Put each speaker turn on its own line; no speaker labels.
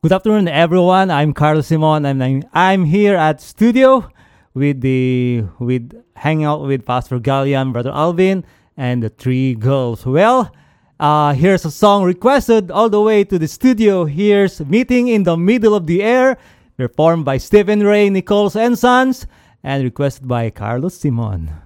Good afternoon, everyone. I'm Carlos Simon, and I'm here at studio with hanging out with Pastor Gallian, Brother Alvin, and the three girls. Well, here's a song requested all the way to the studio. Here's "Meeting in the Middle of the Air," performed by Stephen Ray, Nichols and Sons, and requested by Carlos Simon.